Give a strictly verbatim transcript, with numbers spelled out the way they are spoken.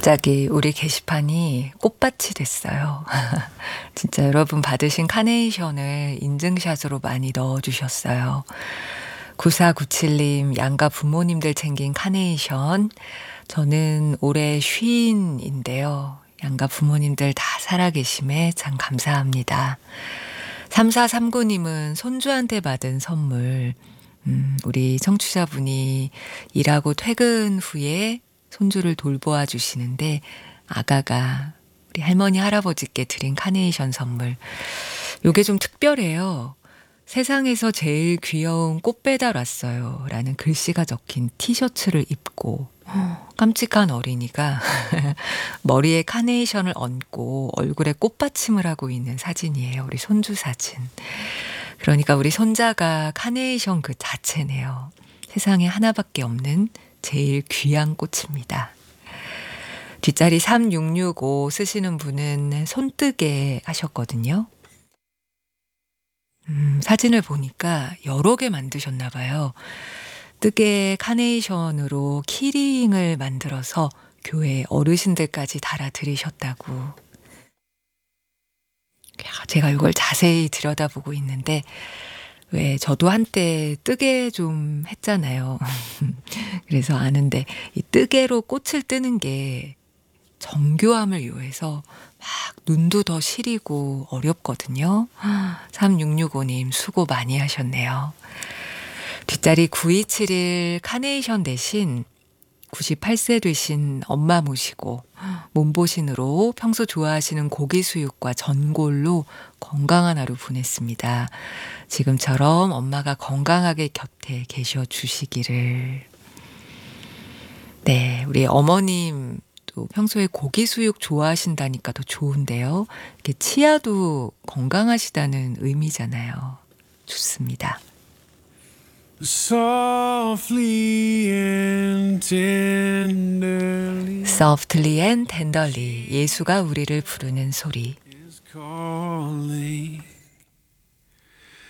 갑자기 우리 게시판이 꽃밭이 됐어요. 진짜 여러분 받으신 카네이션을 인증샷으로 많이 넣어주셨어요. 구사구칠 님, 양가 부모님들 챙긴 카네이션. 저는 올해 쉰인데요. 양가 부모님들 다 살아계심에 참 감사합니다. 삼사삼구 님은 손주한테 받은 선물. 음, 우리 청취자분이 일하고 퇴근 후에 손주를 돌보아 주시는데 아가가 우리 할머니 할아버지께 드린 카네이션 선물. 요게 좀 특별해요. 세상에서 제일 귀여운 꽃 배달 왔어요 라는 글씨가 적힌 티셔츠를 입고 깜찍한 어린이가 머리에 카네이션을 얹고 얼굴에 꽃받침을 하고 있는 사진이에요. 우리 손주 사진. 그러니까 우리 손자가 카네이션 그 자체네요. 세상에 하나밖에 없는 제일 귀한 꽃입니다. 뒷자리 삼육육오 쓰시는 분은 손뜨개 하셨거든요. 음, 사진을 보니까 여러 개 만드셨나 봐요. 뜨개 카네이션으로 키링을 만들어서 교회 어르신들까지 달아드리셨다고. 제가 이걸 자세히 들여다보고 있는데 왜 저도 한때 뜨개 좀 했잖아요. 그래서 아는데 이 뜨개로 꽃을 뜨는 게 정교함을 요해서 막 눈도 더 시리고 어렵거든요. 삼육육오 님 수고 많이 하셨네요. 뒷자리 구이칠일 카네이션 대신 구십팔 세 되신 엄마 모시고 몸보신으로 평소 좋아하시는 고기 수육과 전골로 건강한 하루 보냈습니다. 지금처럼 엄마가 건강하게 곁에 계셔 주시기를. 네, 우리 어머님 또 평소에 고기 수육 좋아하신다니까 더 좋은데요. 이렇게 치아도 건강하시다는 의미잖아요. 좋습니다. Softly and tenderly, Softly and tenderly 예수가 우리를 부르는 소리. is calling.